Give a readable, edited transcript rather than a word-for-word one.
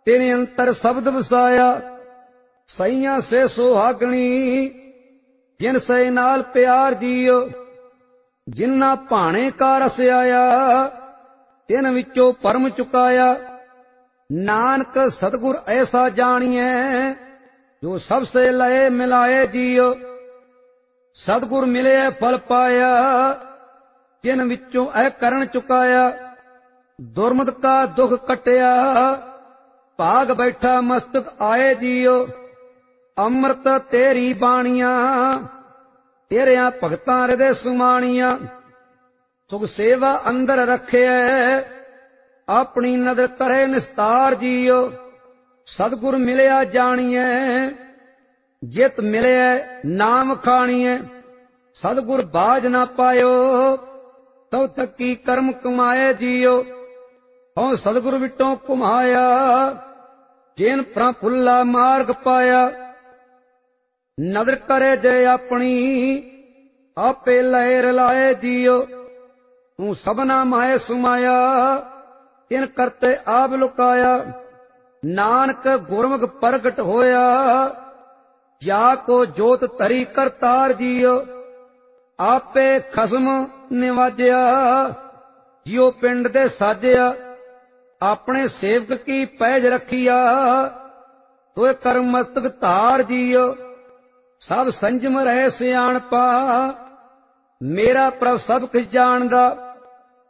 तेरे अंतर शब्द वसाया, सईयां से सुहागणी जिन से नाल प्यार जियो। जिन्ना भाणे का रस आया, तिन विचों परम चुकाया। नानक सतगुर ऐसा जानिए, जो सबसे लए मिलाए जियो। सतगुर मिले फल पाया, जिन विचों ऐ करण चुकाया। दुर्मत का दुख कटिया, भाग बैठा मस्तक आए जियो। अमृत तेरी बाणियां, तेरिया भगतां हृदय सुमाणियां। सुख सेवा अंदर रखे, अपनी नदर करे निस्तार जियो। सतगुर मिलिया जानिए, जित मिले नाम खाणिए। सतगुर बाज ना पायो, तब थकी कर्म कमाए जियो। हूँ सतगुर विटों घुमाया, जिन प्रफुल्ला मार्ग पाया। नदर करे जय अपनी, आपे लहर लाए जियो। तू सबना माए सुमाया, तिन करते आप लुकाया। नानक गुरमुख प्रगट होया, जाको जोत तरी करतार जियो। आपे खसम निवाजया, जियो पिंड दे साजया। अपने सेवक की पैज रखिया, तो कर मस्तक धार जियो। सब संजम रहे सियाणपा, मेरा प्रभ सब कुछ जानदा।